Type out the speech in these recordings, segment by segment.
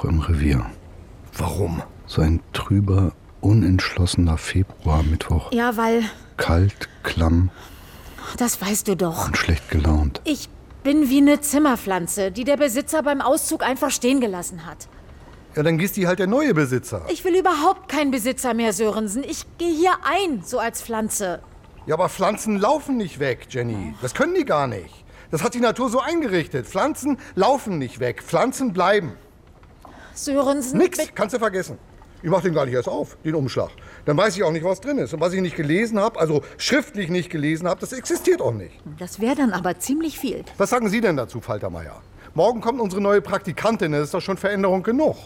Woche im Revier. Warum? So ein trüber, unentschlossener Februarmittwoch. Ja, weil... Kalt, klamm. Das weißt du doch. Und schlecht gelaunt. Ich bin wie eine Zimmerpflanze, die der Besitzer beim Auszug einfach stehen gelassen hat. Ja, dann gießt die halt der neue Besitzer. Ich will überhaupt keinen Besitzer mehr, Sörensen. Ich gehe hier ein, so als Pflanze. Ja, aber Pflanzen laufen nicht weg, Jenny. Das können die gar nicht. Das hat die Natur so eingerichtet. Pflanzen laufen nicht weg. Pflanzen bleiben. Sörensen... Nix, kannst du vergessen. Ich mach den gar nicht erst auf, den Umschlag. Dann weiß ich auch nicht, was drin ist. Und was ich nicht gelesen habe, also schriftlich nicht gelesen habe, das existiert auch nicht. Das wäre dann aber ziemlich viel. Was sagen Sie denn dazu, Faltermeier? Morgen kommt unsere neue Praktikantin. Das ist doch schon Veränderung genug.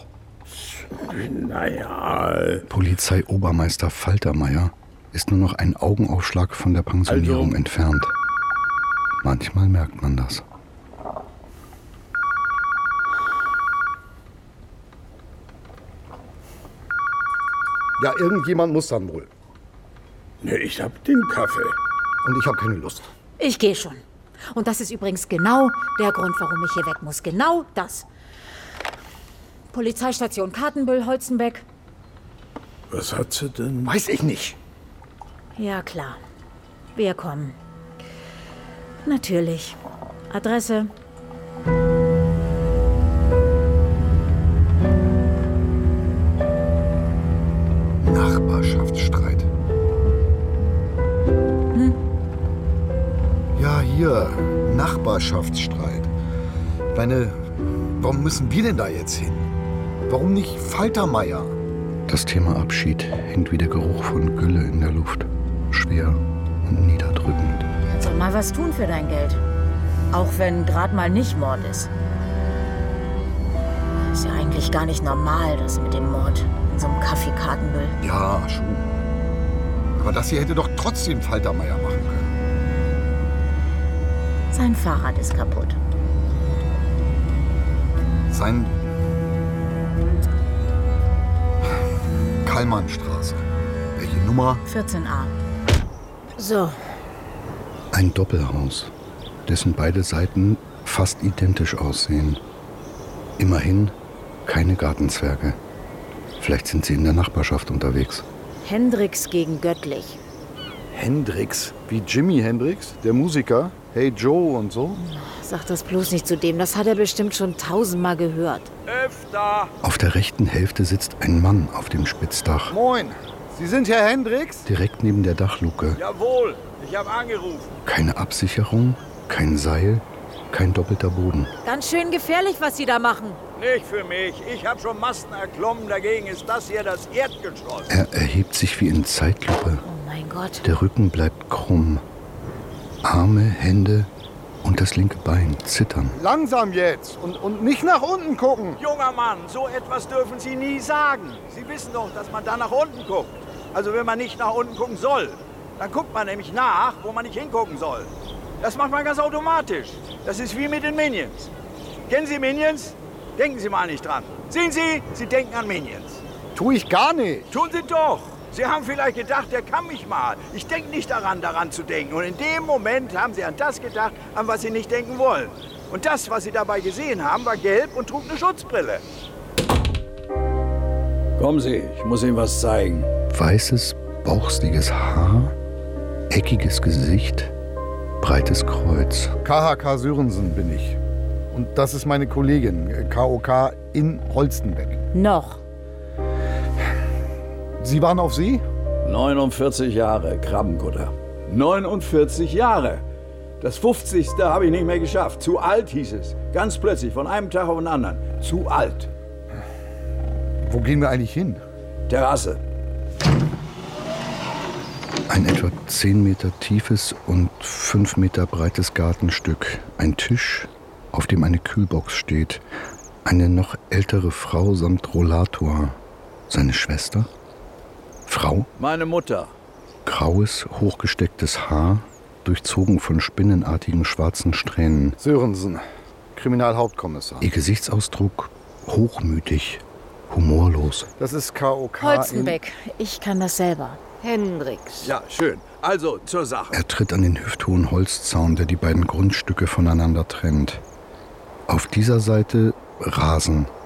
Naja... Polizeiobermeister Faltermeier ist nur noch ein Augenaufschlag von der Pensionierung entfernt. Manchmal merkt man das. Ja, irgendjemand muss dann wohl. Ne, ich hab den Kaffee. Und ich habe keine Lust. Ich gehe schon. Und das ist übrigens genau der Grund, warum ich hier weg muss. Genau das. Polizeistation Kartenbüll, Holzenbeck. Was hat sie denn? Weiß ich nicht. Ja, klar. Wir kommen. Natürlich. Adresse. Nachbarschaftsstreit. Ja, hier. Nachbarschaftsstreit. Warum müssen wir denn da jetzt hin? Warum nicht Faltermeier? Das Thema Abschied hängt wie der Geruch von Gülle in der Luft. Schwer und niederdrückend. Kannst doch mal was tun für dein Geld. Auch wenn gerade mal nicht Mord ist. Ist ja eigentlich gar nicht normal, das mit dem Mord in so einem Kaffeekartenmüll. Ja, schon. Aber das hier hätte doch trotzdem Faltermeier machen können. Sein Fahrrad ist kaputt. Sein... Kallmannstraße. Welche Nummer? 14a. So. Ein Doppelhaus, dessen beide Seiten fast identisch aussehen. Immerhin keine Gartenzwerge. Vielleicht sind sie in der Nachbarschaft unterwegs. Hendrix gegen Göttlich. Hendrix? Wie Jimi Hendrix? Der Musiker? Hey Joe und so? Sag das bloß nicht zu dem, das hat er bestimmt schon 1000-mal gehört. Öfter! Auf der rechten Hälfte sitzt ein Mann auf dem Spitzdach. Moin, Sie sind Herr Hendrix? Direkt neben der Dachluke. Jawohl, ich habe angerufen. Keine Absicherung, kein Seil, kein doppelter Boden. Ganz schön gefährlich, was Sie da machen. Nicht für mich. Ich habe schon Masten erklommen. Dagegen ist das hier das Erdgeschoss. Er erhebt sich wie in Zeitlupe. Oh mein Gott. Der Rücken bleibt krumm. Arme, Hände und das linke Bein zittern. Langsam jetzt und nicht nach unten gucken. Junger Mann, so etwas dürfen Sie nie sagen. Sie wissen doch, dass man da nach unten guckt. Also wenn man nicht nach unten gucken soll, dann guckt man nämlich nach, wo man nicht hingucken soll. Das macht man ganz automatisch. Das ist wie mit den Minions. Kennen Sie Minions? Denken Sie mal nicht dran. Sehen Sie, Sie denken an Minions. Tu ich gar nicht. Tun Sie doch. Sie haben vielleicht gedacht, der kann mich mal. Ich denke nicht daran zu denken. Und in dem Moment haben Sie an das gedacht, an was Sie nicht denken wollen. Und das, was Sie dabei gesehen haben, war gelb und trug eine Schutzbrille. Kommen Sie, ich muss Ihnen was zeigen. Weißes, bauchstiges Haar, eckiges Gesicht, breites Kreuz. KHK Sörensen bin ich. Und das ist meine Kollegin, KOK in Holstenbeck. Noch. Sie waren auf See? 49 Jahre, Krabbenkutter. 49 Jahre. Das 50. habe ich nicht mehr geschafft. Zu alt hieß es. Ganz plötzlich, von einem Tag auf den anderen. Zu alt. Wo gehen wir eigentlich hin? Terrasse. Ein etwa 10 Meter tiefes und 5 Meter breites Gartenstück. Ein Tisch, auf dem eine Kühlbox steht. Eine noch ältere Frau samt Rollator. Seine Schwester? Frau? Meine Mutter. Graues, hochgestecktes Haar, durchzogen von spinnenartigen schwarzen Strähnen. Sörensen, Kriminalhauptkommissar. Ihr Gesichtsausdruck hochmütig, humorlos. Das ist KOK Holzenbeck. Ich kann das selber. Hendrix. Ja, schön. Also, zur Sache. Er tritt an den hüfthohen Holzzaun, der die beiden Grundstücke voneinander trennt. Auf dieser Seite Rasen,